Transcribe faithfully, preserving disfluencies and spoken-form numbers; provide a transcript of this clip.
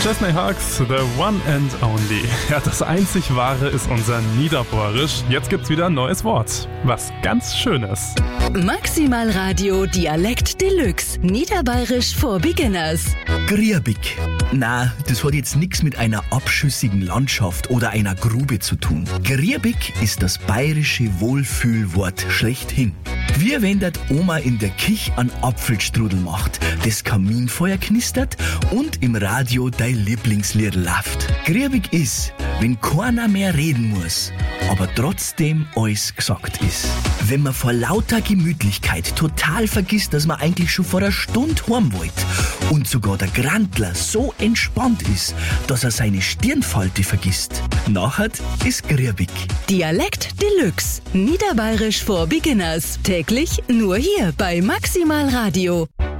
Chesney Hawks, The One and Only. Ja, das einzig Wahre ist unser Niederbäuerisch. Jetzt gibt's wieder ein neues Wort. Was ganz Schönes. Maximal Radio Dialekt Deluxe. Niederbayerisch for Beginners. Griebig. Na, das hat jetzt nichts mit einer abschüssigen Landschaft oder einer Grube zu tun. Griebig ist das bayerische Wohlfühlwort schlechthin. Wie wenn dat Oma in der Küche einen Apfelstrudel macht, das Kaminfeuer knistert und im Radio dein Lieblingslied läuft. Griebig ist, wenn keiner mehr reden muss, aber trotzdem alles gesagt ist. Wenn man vor lauter Gemütlichkeit total vergisst, dass man eigentlich schon vor einer Stunde heim wollte und sogar der Grandler so entspannt ist, dass er seine Stirnfalte vergisst. Nachher ist griebig. Dialekt Deluxe. Niederbayerisch for Beginners. Täglich nur hier bei Maximal Radio.